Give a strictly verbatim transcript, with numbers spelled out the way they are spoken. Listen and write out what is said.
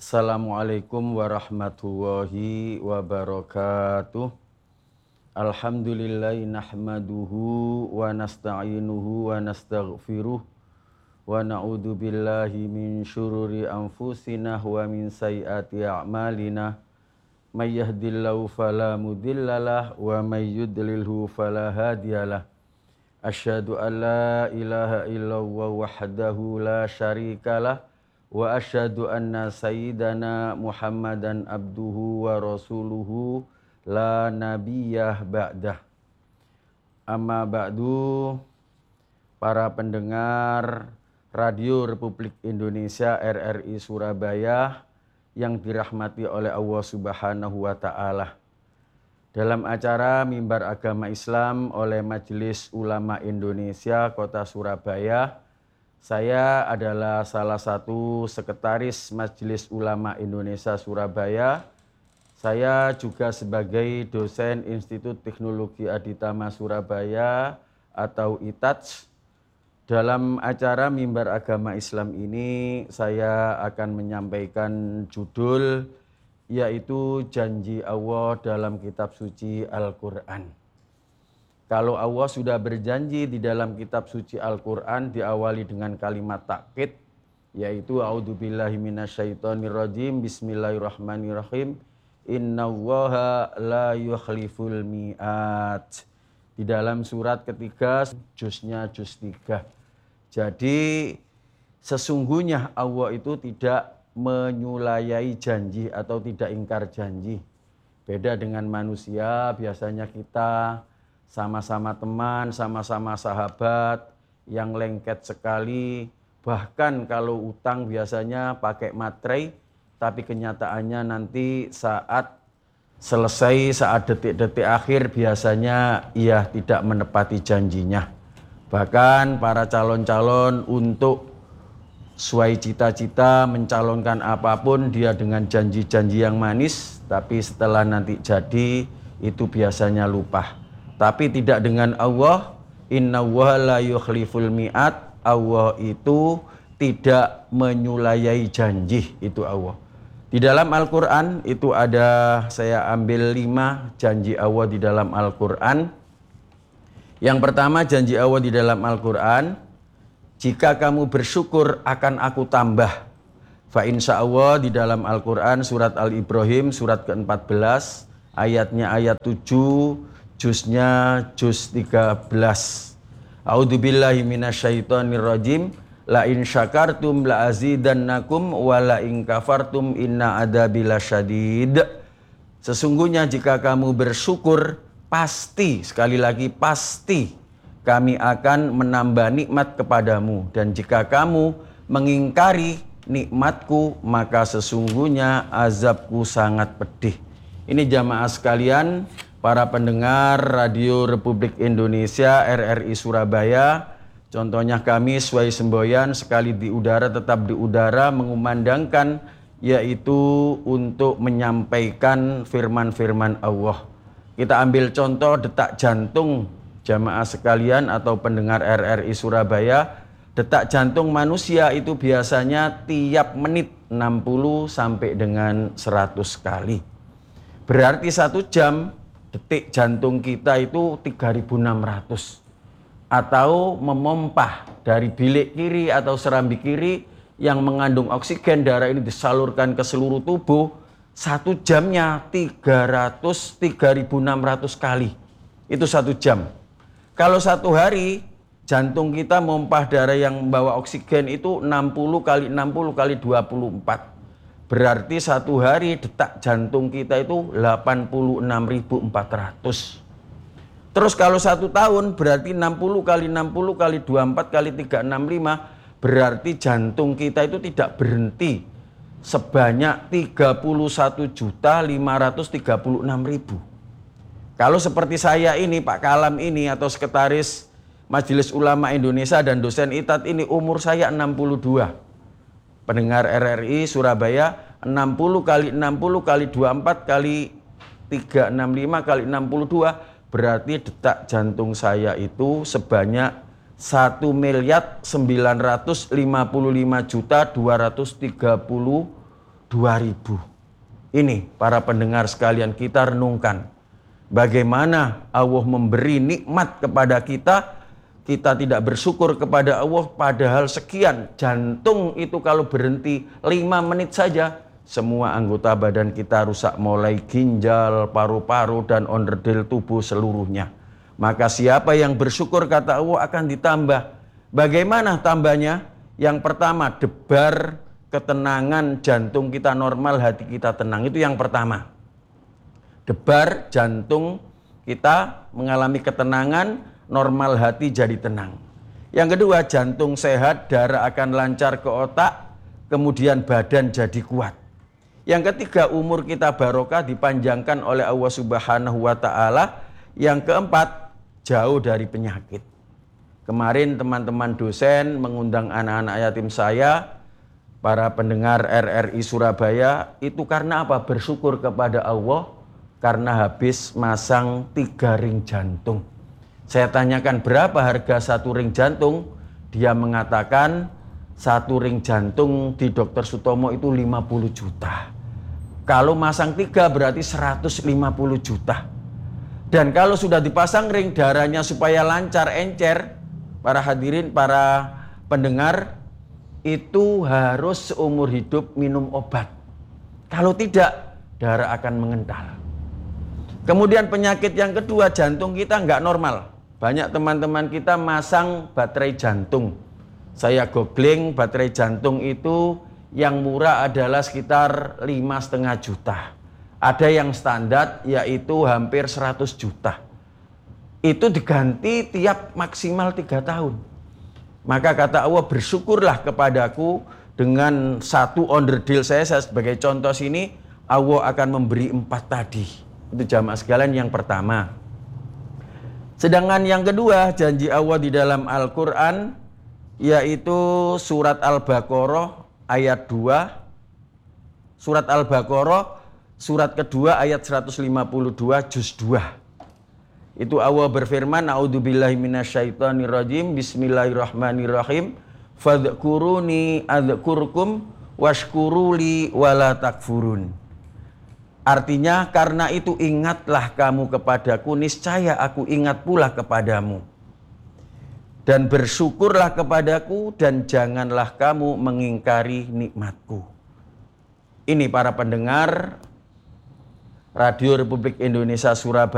Assalamualaikum warahmatullahi wabarakatuh. Alhamdulillahi nahmaduhu wa nasta'inuhu wa nastaghfiruh wa na'udzu billahi min syururi anfusina wa min sayyiati a'malina. May yahdihillahu fala mudhillalah wa may yudlilhu fala hadiyalah. Asyhadu an la ilaha illallah wahdahu la syarikalah wa asyhadu anna sayyidana Muhammadan abduhu wa rasuluhu la nabiyyah ba'dah. Amma ba'du, para pendengar Radio Republik Indonesia R R I Surabaya yang dirahmati oleh Allah Subhanahu wa taala. Dalam acara Mimbar Agama Islam oleh Majelis Ulama Indonesia Kota Surabaya, saya adalah salah satu sekretaris Majelis Ulama Indonesia Surabaya. Saya juga sebagai dosen Institut Teknologi Aditama Surabaya atau I T A D S. Dalam acara Mimbar Agama Islam ini saya akan menyampaikan judul yaitu Janji Allah dalam Kitab Suci Al-Quran. Kalau Allah sudah berjanji di dalam Kitab Suci Al-Quran diawali dengan kalimat takkid, yaitu A'udzubillahi minasyaitonirrajim, Bismillahirrahmanirrahim, Innallaha la yukhliful mi'ad. Di dalam surat ketiga, juznya juz tiga. Jadi sesungguhnya Allah itu tidak menyulayai janji atau tidak ingkar janji. Beda dengan manusia, biasanya kita sama-sama teman, sama-sama sahabat, yang lengket sekali. Bahkan kalau utang biasanya pakai materai, tapi kenyataannya nanti saat selesai, saat detik-detik akhir biasanya ia tidak menepati janjinya. Bahkan para calon-calon untuk sesuai cita-cita mencalonkan apapun dia dengan janji-janji yang manis, tapi setelah nanti jadi itu biasanya lupa. Tapi tidak dengan Allah. Innallaha la yukhliful mi'ad. Allah itu tidak menyulayai janji, itu Allah. Di dalam Al-Quran itu ada, saya ambil lima janji Allah di dalam Al-Quran. Yang pertama janji Allah di dalam Al-Quran, jika kamu bersyukur akan aku tambah. Fa insya Allah di dalam Al-Quran surat Al-Ibrahim surat ke empat belas, ayatnya ayat tujuh, juznya juz tiga belas. A'udzubillahi minasyaitonirrajim. La in syakartum la azidannakum wa la in kafartum inna adzabi lasyadid. Sesungguhnya jika kamu bersyukur, pasti, sekali lagi pasti, kami akan menambah nikmat kepadamu. Dan jika kamu mengingkari nikmatku, maka sesungguhnya azabku sangat pedih. Ini jamaah sekalian, para pendengar Radio Republik Indonesia R R I Surabaya. Contohnya kami Swai Semboyan sekali di udara tetap di udara mengumandangkan, yaitu untuk menyampaikan firman-firman Allah. Kita ambil contoh detak jantung jamaah sekalian atau pendengar R R I Surabaya. Detak jantung manusia itu biasanya tiap menit enam puluh sampai dengan seratus kali. Berarti satu jam detik jantung kita itu tiga ribu enam ratus. Atau memompah dari bilik kiri atau serambi kiri yang mengandung oksigen, darah ini disalurkan ke seluruh tubuh, satu jamnya tiga ratus, tiga ribu enam ratus kali. Itu satu jam. Kalau satu hari jantung kita memompah darah yang membawa oksigen itu enam puluh kali enam puluh kali dua puluh empat. Berarti satu hari detak jantung kita itu delapan puluh enam ribu empat ratus. Terus kalau satu tahun berarti enam puluh kali enam puluh kali dua puluh empat kali tiga ratus enam puluh lima, berarti jantung kita itu tidak berhenti sebanyak tiga puluh satu juta lima ratus tiga puluh enam ribu. Kalau seperti saya ini, Pak Kalam ini, atau sekretaris Majelis Ulama Indonesia dan dosen I T A D ini, umur saya enam puluh dua. Pendengar R R I Surabaya, enam puluh kali enam puluh kali dua puluh empat kali tiga ratus enam puluh lima kali enam puluh dua, berarti detak jantung saya itu sebanyak satu miliar sembilan ratus lima puluh lima juta dua ratus tiga puluh dua ribu. Ini para pendengar sekalian, kita renungkan. Bagaimana Allah memberi nikmat kepada kita, kita tidak bersyukur kepada Allah, padahal sekian. Jantung itu kalau berhenti lima menit saja, semua anggota badan kita rusak, mulai ginjal, paru-paru, dan onderdil tubuh seluruhnya. Maka siapa yang bersyukur, kata Allah, akan ditambah. Bagaimana tambahnya? Yang pertama, debar, ketenangan, jantung kita normal, hati kita tenang. Itu yang pertama. Debar, jantung kita mengalami ketenangan, normal hati jadi tenang. Yang kedua, jantung sehat, darah akan lancar ke otak, kemudian badan jadi kuat. Yang ketiga, umur kita barokah, dipanjangkan oleh Allah Subhanahu wa Ta'ala. Yang keempat, jauh dari penyakit. Kemarin teman-teman dosen mengundang anak-anak yatim saya, para pendengar R R I Surabaya, itu karena apa? Bersyukur kepada Allah karena habis masang tiga ring jantung. Saya tanyakan berapa harga satu ring jantung, dia mengatakan satu ring jantung di Dokter Sutomo itu lima puluh juta. Kalau masang tiga berarti seratus lima puluh juta. Dan kalau sudah dipasang ring darahnya supaya lancar, encer, para hadirin, para pendengar, itu harus seumur hidup minum obat. Kalau tidak, darah akan mengental. Kemudian penyakit yang kedua, jantung kita nggak normal. Banyak teman-teman kita masang baterai jantung. Saya googling, baterai jantung itu yang murah adalah sekitar lima koma lima juta. Ada yang standar yaitu hampir seratus juta. Itu diganti tiap maksimal tiga tahun. Maka kata Allah, bersyukurlah kepadaku dengan satu onderdil saya, saya sebagai contoh sini, Allah akan memberi empat tadi. Itu jamaah sekalian yang pertama. Sedangkan yang kedua, janji Allah di dalam Al-Quran, yaitu surat Al-Baqarah ayat dua. Surat Al-Baqarah, surat kedua ayat seratus lima puluh dua, juz dua. Itu Allah berfirman, A'udzubillahi minasyaitonirrajim, bismillahirrahmanirrahim, fadhkuruni adzkurkum washkuruli wala takfurun. Artinya, karena itu ingatlah kamu kepadaku, niscaya aku ingat pula kepadamu. Dan bersyukurlah kepadaku, dan janganlah kamu mengingkari nikmatku. Ini para pendengar Radio Republik Indonesia Surabaya.